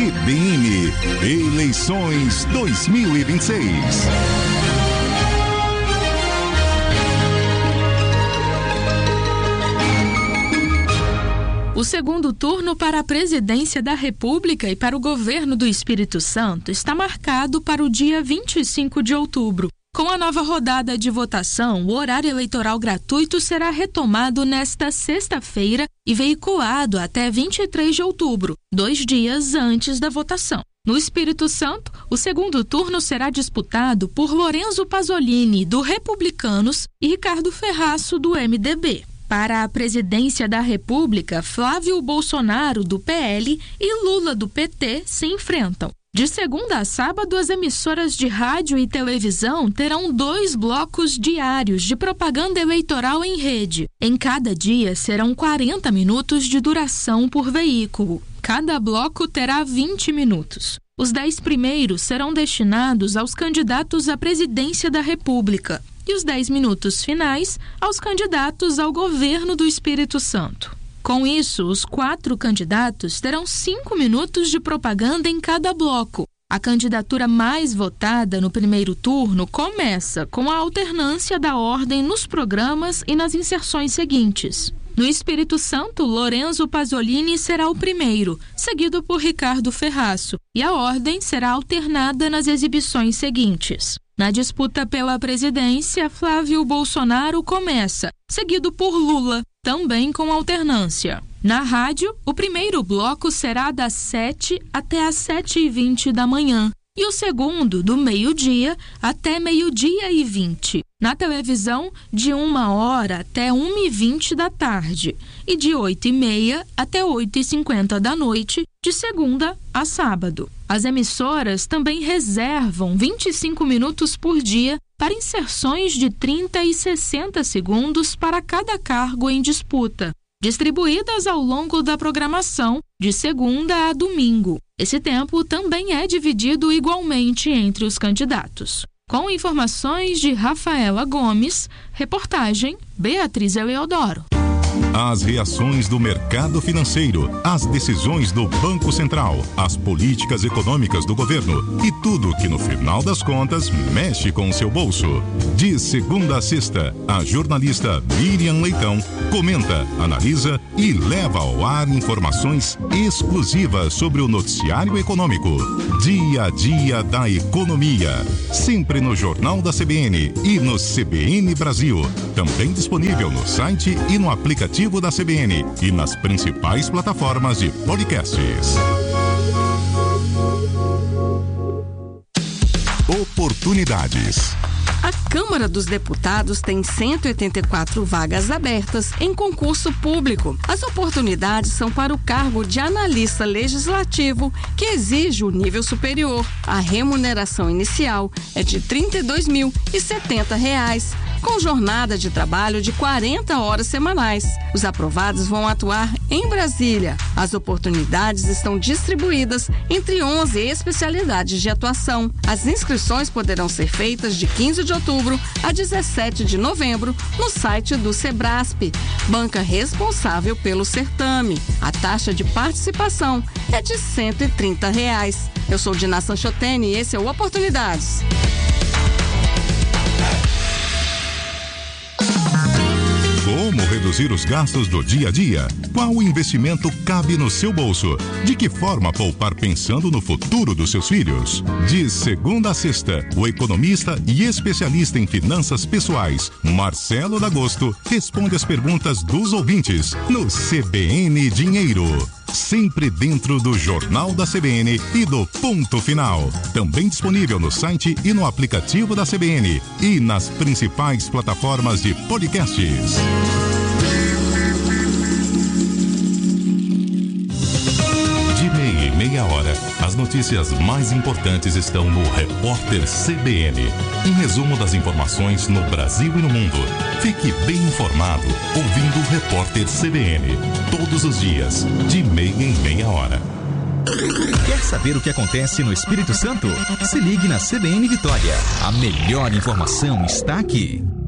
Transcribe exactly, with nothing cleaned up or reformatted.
C B N, eleições dois mil e vinte e seis. O segundo turno para a presidência da República e para o governo do Espírito Santo está marcado para o dia vinte e cinco de outubro. Com a nova rodada de votação, o horário eleitoral gratuito será retomado nesta sexta-feira e veiculado até vinte e três de outubro, dois dias antes da votação. No Espírito Santo, o segundo turno será disputado por Lorenzo Pasolini, do Republicanos, e Ricardo Ferraço, do M D B. Para a presidência da República, Flávio Bolsonaro, do P L, e Lula, do P T, se enfrentam. De segunda a sábado, as emissoras de rádio e televisão terão dois blocos diários de propaganda eleitoral em rede. Em cada dia, serão quarenta minutos de duração por veículo. Cada bloco terá vinte minutos. Os dez primeiros serão destinados aos candidatos à presidência da República e os dez minutos finais aos candidatos ao governo do Espírito Santo. Com isso, os quatro candidatos terão cinco minutos de propaganda em cada bloco. A candidatura mais votada no primeiro turno começa com a alternância da ordem nos programas e nas inserções seguintes. No Espírito Santo, Lorenzo Pasolini será o primeiro, seguido por Ricardo Ferraço, e a ordem será alternada nas exibições seguintes. Na disputa pela presidência, Flávio Bolsonaro começa, seguido por Lula, também com alternância. Na rádio, o primeiro bloco será das sete até às sete e vinte da manhã e o segundo do meio-dia até meio-dia e vinte. Na televisão, de uma hora até uma e vinte da tarde e de oito e meia até oito e cinquenta da noite, de segunda a sábado. As emissoras também reservam vinte e cinco minutos por dia para inserções de trinta e sessenta segundos para cada cargo em disputa, distribuídas ao longo da programação, de segunda a domingo. Esse tempo também é dividido igualmente entre os candidatos. Com informações de Rafaela Gomes, reportagem Beatriz Eleodoro. As reações do mercado financeiro, as decisões do Banco Central, as políticas econômicas do governo e tudo que no final das contas mexe com o seu bolso. De segunda a sexta, a jornalista Miriam Leitão comenta, analisa e leva ao ar informações exclusivas sobre o noticiário econômico. Dia a dia da economia, sempre no Jornal da C B N e no C B N Brasil. Também disponível no site e no aplicativo da C B N e nas principais plataformas de podcasts. Oportunidades. A Câmara dos Deputados tem cento e oitenta e quatro vagas abertas em concurso público. As oportunidades são para o cargo de analista legislativo, que exige o nível superior. A remuneração inicial é de trinta e dois mil e setenta reais, com jornada de trabalho de quarenta horas semanais. Os aprovados vão atuar em Brasília. As oportunidades estão distribuídas entre onze especialidades de atuação. As inscrições poderão ser feitas de quinze de outubro a dezessete de novembro no site do Sebrasp, banca responsável pelo certame. A taxa de participação é de cento e trinta reais. Eu sou Dina Sanchotene e esse é o Oportunidades. Como reduzir os gastos do dia a dia? Qual investimento cabe no seu bolso? De que forma poupar pensando no futuro dos seus filhos? De segunda a sexta, o economista e especialista em finanças pessoais, Marcelo D'Agosto, responde as perguntas dos ouvintes no C B N Dinheiro. Sempre dentro do Jornal da C B N e do Ponto Final. Também disponível no site e no aplicativo da C B N e nas principais plataformas de podcasts. De meia em meia hora, as notícias mais importantes estão no Repórter C B N. Um resumo das informações no Brasil e no mundo. Fique bem informado ouvindo o Repórter C B N. Todos os dias, de meia em meia hora. Quer saber o que acontece no Espírito Santo? Se ligue na C B N Vitória. A melhor informação está aqui.